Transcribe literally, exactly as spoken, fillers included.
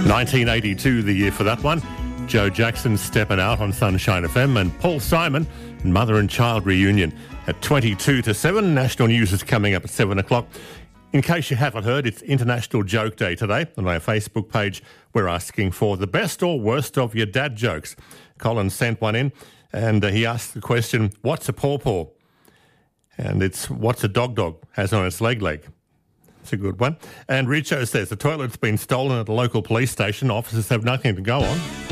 nineteen eighty-two, the year for that one. Joe Jackson stepping out on Sunshine F M, and Paul Simon, Mother and Child Reunion at twenty-two to seven. National news is coming up at seven o'clock. In case you haven't heard, it's International Joke Day today. On our Facebook page, we're asking for the best or worst of your dad jokes. Colin sent one in, and uh, he asked the question, what's a pawpaw? And it's, what's a dog dog has on its leg leg? It's a good one. And Richo says, the toilet's been stolen at a local police station. Officers have nothing to go on.